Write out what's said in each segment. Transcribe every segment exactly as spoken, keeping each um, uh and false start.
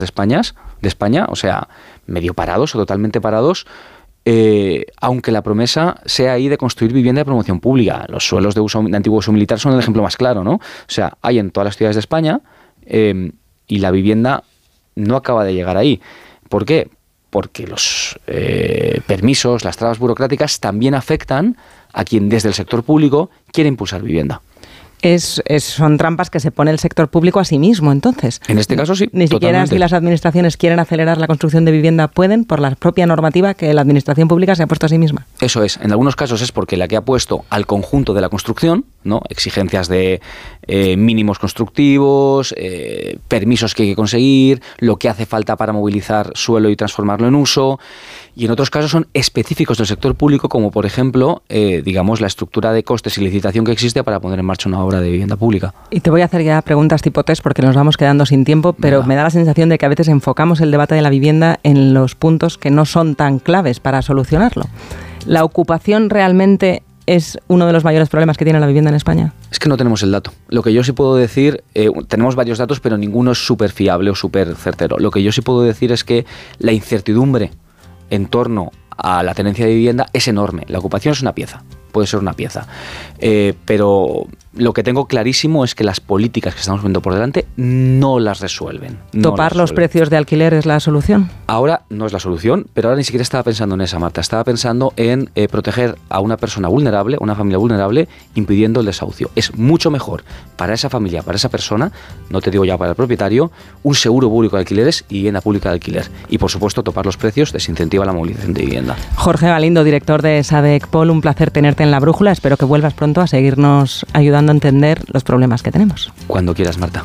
de España, de España, o sea, medio parados o totalmente parados, eh, aunque la promesa sea ahí de construir vivienda de promoción pública. Los suelos de, uso, de antiguo uso militar son el ejemplo más claro, ¿no? O sea, hay en todas las ciudades de España eh, y la vivienda no acaba de llegar ahí. ¿Por qué? Porque los eh, permisos, las trabas burocráticas también afectan a quien desde el sector público quiere impulsar vivienda. Es, es, son trampas que se pone el sector público a sí mismo, entonces. En este caso sí. Ni siquiera totalmente. Si las administraciones quieren acelerar la construcción de vivienda pueden, por la propia normativa que la administración pública se ha puesto a sí misma. Eso es. En algunos casos es porque la que ha puesto al conjunto de la construcción, ¿no? Exigencias de eh, mínimos constructivos, eh, permisos que hay que conseguir, lo que hace falta para movilizar suelo y transformarlo en uso. Y en otros casos son específicos del sector público, como por ejemplo, eh, digamos, la estructura de costes y licitación que existe para poner en marcha una obra de vivienda pública. Y te voy a hacer ya preguntas tipo test porque nos vamos quedando sin tiempo, pero Venga. Me da la sensación de que a veces enfocamos el debate de la vivienda en los puntos que no son tan claves para solucionarlo. ¿La ocupación realmente es uno de los mayores problemas que tiene la vivienda en España? Es que no tenemos el dato. Lo que yo sí puedo decir, eh, tenemos varios datos, pero ninguno es súper fiable o súper certero. Lo que yo sí puedo decir es que la incertidumbre en torno a la tenencia de vivienda es enorme. La ocupación es una pieza, puede ser una pieza. Eh, pero lo que tengo clarísimo es que las políticas que estamos viendo por delante no las resuelven. No ¿Topar las los resuelven. precios de alquiler es la solución? Ahora no es la solución, pero ahora ni siquiera estaba pensando en esa, Marta. Estaba pensando en eh, proteger a una persona vulnerable, una familia vulnerable, impidiendo el desahucio. Es mucho mejor para esa familia, para esa persona, no te digo ya para el propietario, un seguro público de alquileres y vivienda pública de alquiler. Y por supuesto, topar los precios desincentiva la movilización de vivienda. Jorge Galindo, director de SADECPOL, un placer tenerte en La Brújula. Espero que vuelvas pronto a seguirnos ayudando a entender los problemas que tenemos. Cuando quieras, Marta.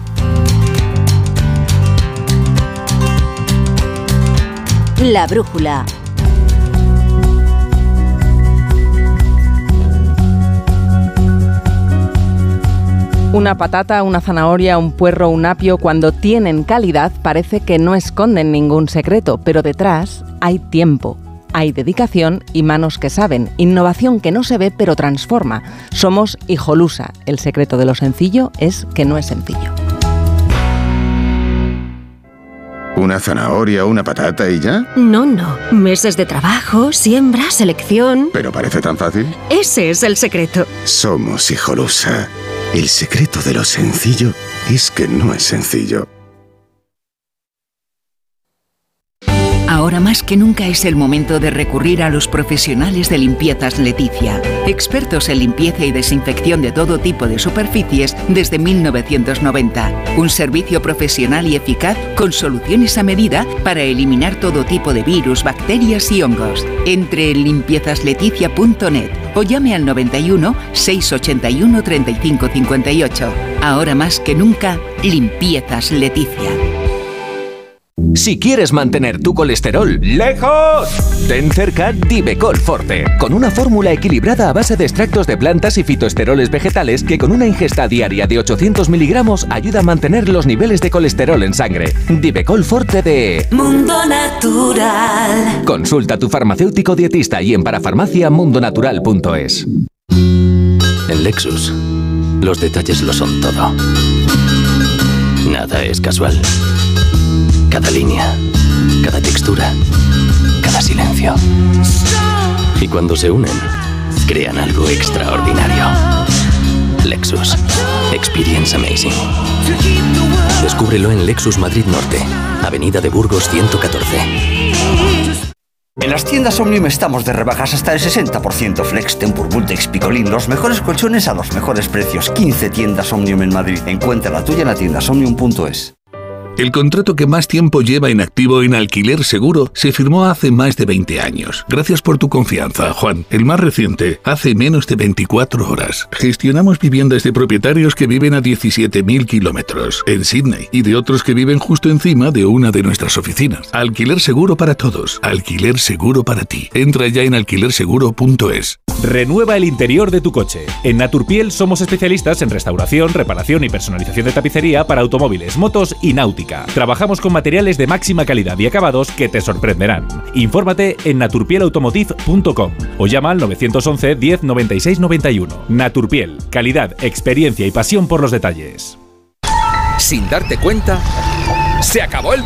La Brújula. Una patata, una zanahoria, un puerro, un apio, cuando tienen calidad parece que no esconden ningún secreto, pero detrás hay tiempo. Hay dedicación y manos que saben, innovación que no se ve pero transforma. Somos Hijolusa. El secreto de lo sencillo es que no es sencillo. ¿Una zanahoria, una patata y ya? No, no. Meses de trabajo, siembra, selección... ¿Pero parece tan fácil? Ese es el secreto. Somos Hijolusa. El secreto de lo sencillo es que no es sencillo. Ahora más que nunca es el momento de recurrir a los profesionales de Limpiezas Leticia, expertos en limpieza y desinfección de todo tipo de superficies desde mil novecientos noventa. Un servicio profesional y eficaz con soluciones a medida para eliminar todo tipo de virus, bacterias y hongos. Entre en limpiezas leticia punto net o llame al noventa y uno, seiscientos ochenta y uno, treinta y cinco cincuenta y ocho. Ahora más que nunca, Limpiezas Leticia. Si quieres mantener tu colesterol lejos, ten cerca Divecol Forte, con una fórmula equilibrada a base de extractos de plantas y fitoesteroles vegetales que con una ingesta diaria de ochocientos miligramos ayuda a mantener los niveles de colesterol en sangre. Divecol Forte de Mundo Natural. Consulta a tu farmacéutico dietista y en parafarmacia mundo natural punto es. En Lexus, los detalles lo son todo. Nada es casual. Cada línea, cada textura, cada silencio. Y cuando se unen, crean algo extraordinario. Lexus. Experience Amazing. Descúbrelo en Lexus Madrid Norte, Avenida de Burgos ciento catorce. En las tiendas Omnium estamos de rebajas hasta el sesenta por ciento. Flex, Tempur, Bultex, Picolín, los mejores colchones a los mejores precios. quince tiendas Omnium en Madrid. Encuentra la tuya en la tienda omnium punto es. El contrato que más tiempo lleva inactivo en Alquiler Seguro se firmó hace más de veinte años. Gracias por tu confianza, Juan. El más reciente, hace menos de veinticuatro horas. Gestionamos viviendas de propietarios que viven a diecisiete mil kilómetros en Sydney y de otros que viven justo encima de una de nuestras oficinas. Alquiler Seguro para todos. Alquiler Seguro para ti. Entra ya en alquiler seguro punto es. Renueva el interior de tu coche. En Naturpiel somos especialistas en restauración, reparación y personalización de tapicería para automóviles, motos y náutica. Trabajamos con materiales de máxima calidad y acabados que te sorprenderán. Infórmate en naturpiel automotive punto com o llama al nueve once, diez, noventa y seis, noventa y uno. Naturpiel, calidad, experiencia y pasión por los detalles. Sin darte cuenta, se acabó el